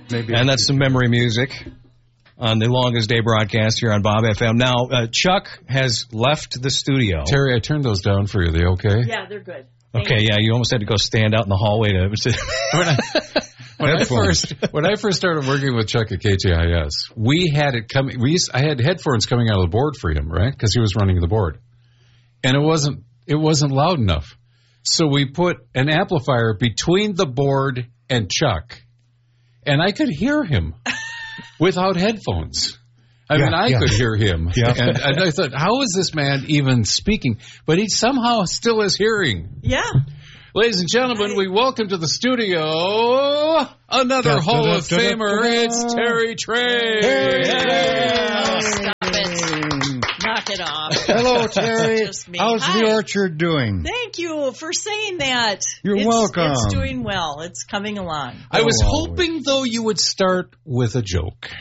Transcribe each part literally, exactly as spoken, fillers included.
maybe. And that's some memory music on the Longest Day broadcast here on Bob F M. Now, uh, Chuck has left the studio. Terry, I turned those down for you. Are they okay? Yeah, they're good. Thank Okay, you. yeah, you almost had to go stand out in the hallway to. when I, when I first when I first started working with Chuck at K T I S, we had it coming. We used, I had headphones coming out of the board for him, right? Because he was running the board, and it wasn't it wasn't loud enough. So we put an amplifier between the board and Chuck, and I could hear him without headphones. I yeah, mean, I yeah. could hear him. Yeah. And, and I thought, how is this man even speaking? But he somehow still is hearing. Yeah. Ladies and gentlemen, we welcome to the studio another Da, Hall da, of da, da, Famer. da, da. It's Terry Trey. Terry Oh, stop it. Knock it off. Hello, Terry. Just me. How's Hi. the orchard doing? Thank you for saying that. You're it's, welcome. It's doing well. It's coming along. I was Oh, hoping, though, you would start with a joke.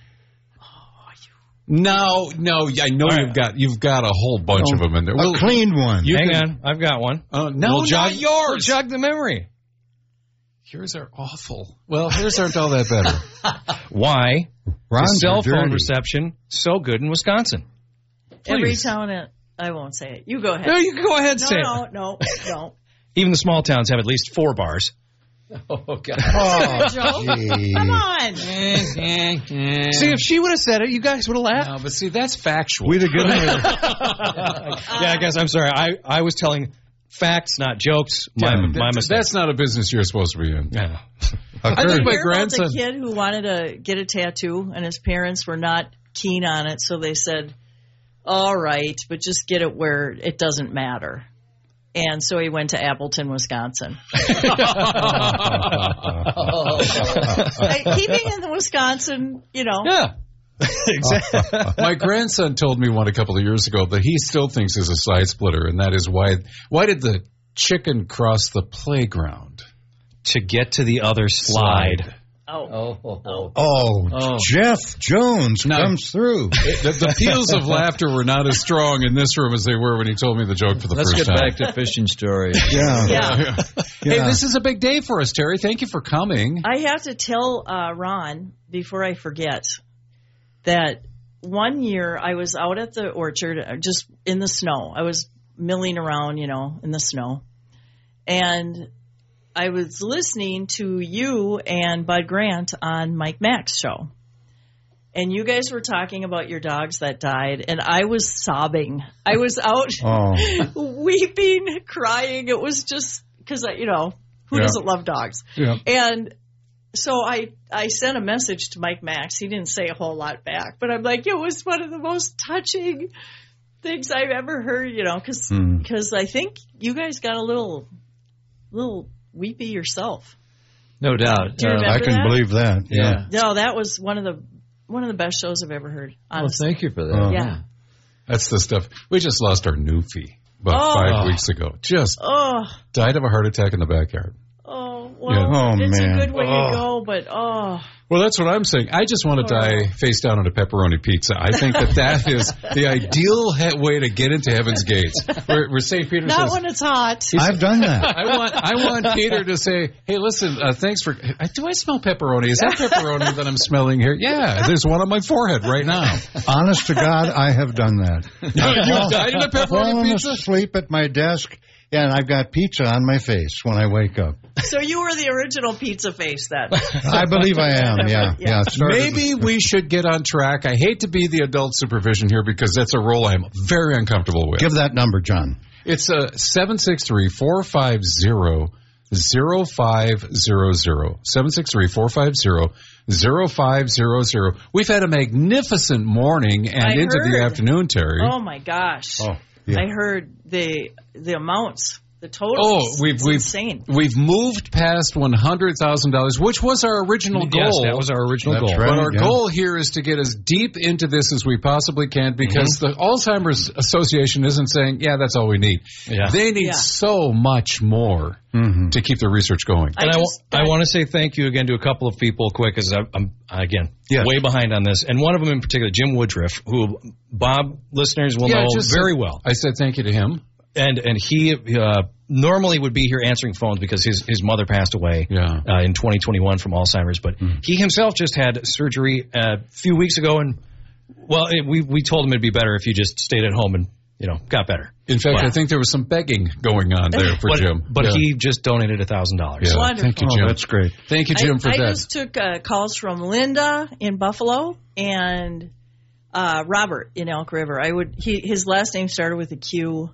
No, no, I know right. you've got you've got a whole bunch Oh, of them in there. A We'll- clean one. You Hang can- on, I've got one. Uh, no, We'll jog, not yours. We'll jog the memory. Yours are awful. Well, yours aren't all that better. Why Ron's is cell are phone dirty. reception so good in Wisconsin? Every Please. town, in, I won't say it. You go ahead. No, you can go ahead and no, say no, it. no, no. Even the small towns have at least four bars. Oh, God. Oh, Joe, gee. come on. See, if she would have said it, you guys would have laughed. No, but see, that's factual. We'd have given her. Yeah, I guess I'm sorry. I, I was telling facts, not jokes. My, Yeah, my that's, mistake. that's not a business you're supposed to be in. Yeah. I Occurred. think my Hear about grandson. the kid who wanted to get a tattoo, and his parents were not keen on it, so they said, all right, but just get it where it doesn't matter. And so he went to Appleton, Wisconsin. Like, keeping in the Wisconsin, you know. Yeah. Exactly. My grandson told me one a couple of years ago that he still thinks is a side splitter, and that is why why did the chicken cross the playground? To get to the other slide. Oh. Oh, oh, Oh, Oh. Jeff Jones No. comes through. The, the peals of laughter were not as strong in this room as they were when he told me the joke for the Let's first get time. back to fishing stories. Yeah. Yeah. Hey, Yeah. this is a big day for us, Terry. Thank you for coming. I have to tell uh, Ron, before I forget, that one year I was out at the orchard, uh, just in the snow. I was milling around, you know, in the snow. And I was listening to you and Bud Grant on Mike Mack's show. And you guys were talking about your dogs that died, and I was sobbing. I was out Oh. weeping, crying. It was just because, you know, who Yeah. doesn't love dogs? Yeah. And so I, I sent a message to Mike Max. He didn't say a whole lot back, but I'm like, it was one of the most touching things I've ever heard, you know, because Hmm. I think you guys got a little, little weepy yourself. No doubt. Do you Uh, remember I can that? believe that. Yeah. yeah. No, that was one of the one of the best shows I've ever heard. Well, Honestly, thank you for that. Uh, yeah. That's the stuff. We just lost our Newfie about Oh. five weeks ago. Just Oh, died of a heart attack in the backyard. oh, well, Yeah. Oh, it's man. a good way Oh. to go, but oh, Well, that's what I'm saying. I just want to Oh. die face down on a pepperoni pizza. I think that that is the ideal he- way to get into heaven's gates. Where, where Saint Peter not says, when it's hot. I've done that. I want I want Peter to say, hey, listen, uh, thanks for, I- do I smell pepperoni? Is that pepperoni that I'm smelling here? Yeah, there's one on my forehead right now. Honest to God, I have done that. You've died in a pepperoni Fallen pizza? asleep at my desk, and I've got pizza on my face when I wake up. So you were the original pizza face then. I believe I am. Yeah, Yeah. yeah. it started- Maybe we should get on track. I hate to be the adult supervision here because that's a role I'm very uncomfortable with. Give that number, John. It's a seven six three, four five zero, zero five zero zero. seven six three, four five zero, zero five zero zero. We've had a magnificent morning and I into the heard. afternoon, Terry. Oh my gosh! Oh, yeah. I heard the the amounts, the totals. Oh, we've It's we've insane. we've moved past one hundred thousand dollars, which was our original Yes, goal. that was our original That's goal. right. But our yeah. goal here is to get as deep into this as we possibly can because the Alzheimer's Association isn't saying, yeah, that's all we need. Yeah. They need Yeah. so much more Mhm. to keep the research going. I And I, just I got- want to say thank you again to a couple of people quick because I'm, I'm, again, Yes. way behind on this. And one of them in particular, Jim Woodruff, who Bob listeners will Yeah, know just very said- well. I said thank you to him. and and he uh, normally would be here answering phones because his his mother passed away Yeah. uh, in twenty twenty-one from Alzheimer's. But Mm. he himself just had surgery uh, a few weeks ago, and well, it, we we told him it'd be better if you just stayed at home and you know got better. In fact, But- I think there was some begging going on there for but, Jim. But Yeah. he just donated a thousand dollars. Yeah. Wonderful. Thank you, Jim. Oh, that's great. Thank you, Jim, I, for I that. just took uh, calls from Linda in Buffalo and uh, Robert in Elk River. I would he his last name started with a Q.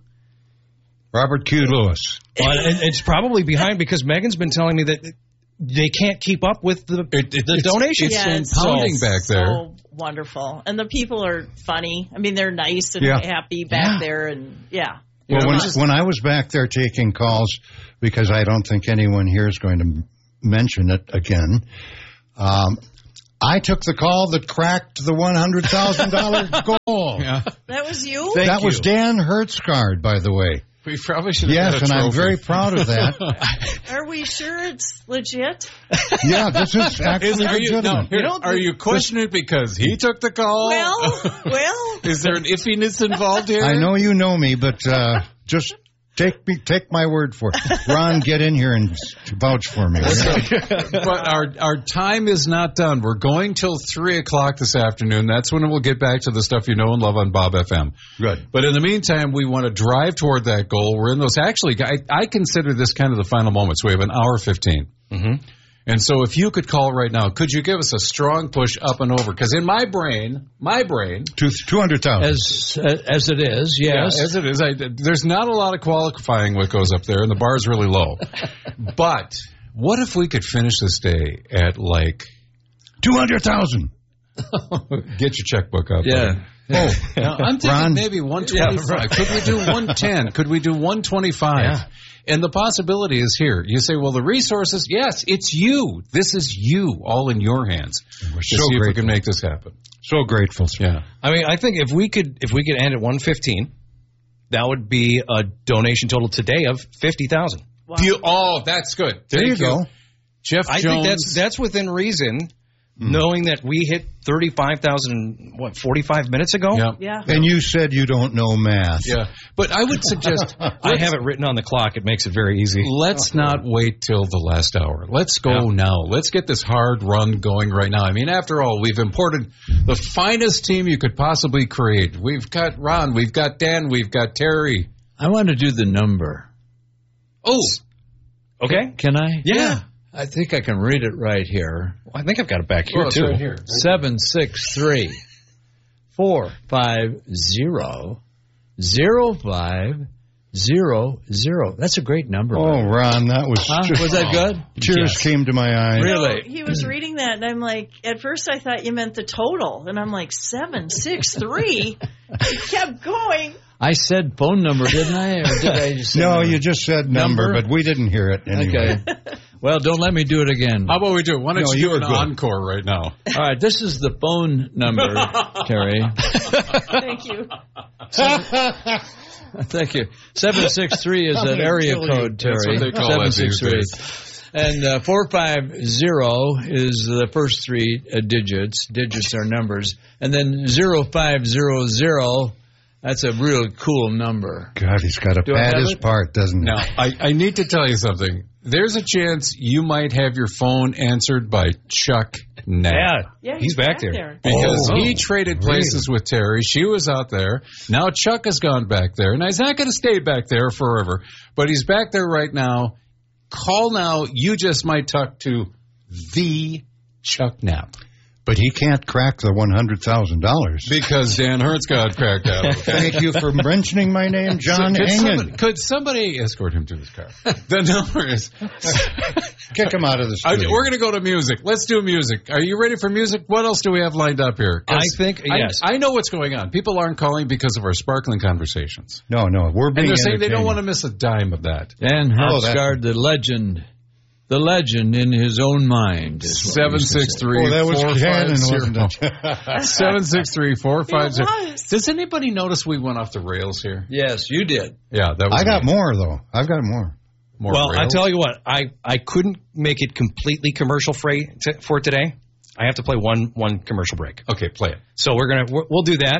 Robert Q. Lewis. Well, and it's probably behind because Megan's been telling me that they can't keep up with the It- it- the it's- donations. it's Yeah, been it's pounding so, back there. So wonderful, and the people are funny. I mean, they're nice and Yeah. happy back there, and yeah. You Well, know, when, just- when I was back there taking calls, because I don't think anyone here is going to m- mention it again, um, I took the call that cracked the one hundred thousand dollars goal. yeah. That was you. Thank that was you. Dan Hertzgaard, by the way. We probably should have Yes, got a and I'm trophy. very proud of that. Are we sure it's legit? Yeah, this is actually Is, are, you, no, legitimate. here, don't are think- you questioning it because he took the call? Well, well. Is there an iffiness involved here? I know you know me, but uh, just take me, take my word for it. Ron, get in here and vouch for me. But our our time is not done. We're going till three o'clock this afternoon. That's when we'll get back to the stuff you know and love on Bob F M. Good. But in the meantime, we want to drive toward that goal. We're in those. Actually, I, I consider this kind of the final moments. We have an hour fifteen. Mm-hmm. And so if you could call right now, could you give us a strong push up and over? Because in my brain, my brain, Two two hundred thousand. As as it is, yes. yeah, as it is, I, there's not a lot of qualifying what goes up there, and the bar is really low. But what if we could finish this day at like Two hundred thousand. get your checkbook up? Yeah. Oh, now, I'm thinking Ron. maybe one twenty-five. Yeah, right. Could we do one ten? Could we do one twenty-five? Yeah. And the possibility is here. You say, well, the resources, yes, it's you. This is you, all in your hands. We're To so see if we grateful. can make this happen. So grateful. Yeah. I mean, I think if we could if we could end at one fifteen, that would be a donation total today of fifty thousand. Wow. You, oh, that's good. There Thank you go. Jeff I Jones. think that's that's within reason, knowing that we hit thirty five thousand what forty five minutes ago. Yeah. Yeah. And you said you don't know math. Yeah. But I would suggest I have it written on the clock. It makes it very easy. let's not wait till the last hour. Let's go Yeah. now. Let's get this hard run going right now. I mean, after all, we've imported the finest team you could possibly create. We've got Ron, we've got Dan, we've got Terry. I want to do the number. Oh, Okay. Can I? Yeah. I think I can read it right here. I think I've got it back here well, it's too. right here. Seven six three four five zero zero five zero zero. That's a great number. Oh, Ron, that was Huh? just, Was that good? tears came to my eyes. Really? So he was reading that, and I'm like, at first I thought you meant the total, and I'm like, seven six three. He kept going. I said phone number, didn't I? Or did I just say No, number? you just said number, Number? but we didn't hear it anyway. Okay. Well, don't let me do it again. How about we do it? Why don't No, you you do were an good. encore right now? All right, this is the phone number, Terry. Thank you. Thank you. seven six three is an area code, Terry. That's what they call it these days. And uh, four five zero is the first three uh, digits. Digits are numbers. And then zero five zero zero, that's a real cool number. God, he's got to Do I pad have his it? part, doesn't he? Now, I, I need to tell you something. There's a chance you might have your phone answered by Chuck Knapp. Yeah. Yeah, He's back there. Because Oh, he traded places with Terry. She was out there. Now Chuck has gone back there. Now he's not going to stay back there forever, but he's back there right now. Call now. You just might talk to the Chuck Knapp. But he can't crack the one hundred thousand dollars. Because Dan Hertz got cracked out. Okay? Thank you for mentioning my name, John could, somebody, Engen. could somebody escort him to his car? The number is... Kick him out of the I, studio. we're going to go to music. Let's do music. Are you ready for music? What else do we have lined up here? 'Cause I think- I- yes. I, know what's going on. People aren't calling because of our sparkling conversations. No, no, we're being And they're saying they don't entertaining. want to miss a dime of that. Dan Oh, that- Hertzgaard, the legend. The legend in his own mind. is what Seven we should six say. three Oh, that was four Cannon, five wasn't zero. it? Seven six three four five zero. It was. Does anybody notice we went off the rails here? Yes, you did. Yeah, that was. I got me. more, though. I've got more. More Well, I rails? tell you what, I, I couldn't make it completely commercial free t- for today. I have to play one one commercial break. Okay, play it. So we're gonna we're, we'll do that.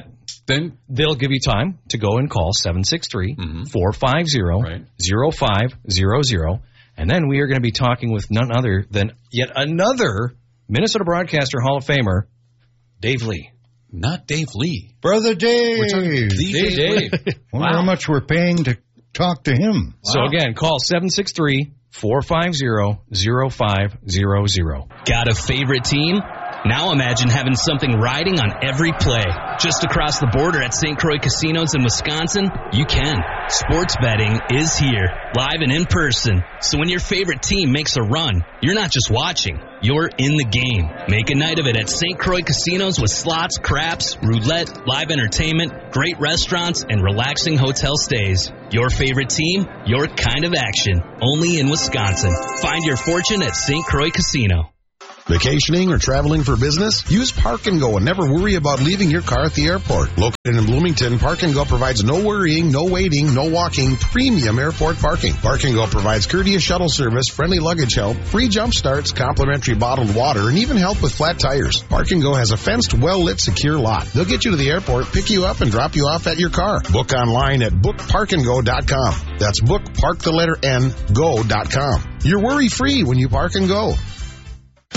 Then they'll give you time to go and call seven six three, four five zero, zero five zero zero. And then we are going to be talking with none other than yet another Minnesota Broadcaster Hall of Famer, Dave Lee. Not Dave Lee. Brother Dave. We're talking the Dave, Dave. Dave. Wonder Wow. how much we're paying to talk to him. So Wow. again, call seven six three, four five zero, zero five zero zero. Got a favorite team? Now imagine having something riding on every play. Just across the border at Saint Croix Casinos in Wisconsin, you can. Sports betting is here, live and in person. So when your favorite team makes a run, you're not just watching, you're in the game. Make a night of it at Saint Croix Casinos with slots, craps, roulette, live entertainment, great restaurants, and relaxing hotel stays. Your favorite team, your kind of action. Only in Wisconsin. Find your fortune at Saint Croix Casino. Vacationing or traveling for business? Use Park and Go and never worry about leaving your car at the airport. Located in Bloomington, Park and Go provides no worrying, no waiting, no walking, premium airport parking. Park and Go provides courteous shuttle service, friendly luggage help, free jump starts, complimentary bottled water, and even help with flat tires. Park and Go has a fenced, well-lit, secure lot. They'll get you to the airport, pick you up, and drop you off at your car. Book online at book park and go dot com. That's book, park the letter N, go dot com. You're worry-free when you Park and Go.